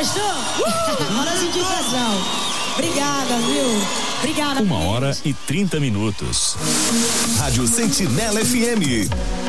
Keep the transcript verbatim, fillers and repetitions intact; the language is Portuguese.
Gostou? Uh! Bora sentir pressão. Obrigada, viu? Obrigada. Uma hora e trinta minutos. Rádio Sentinela F M.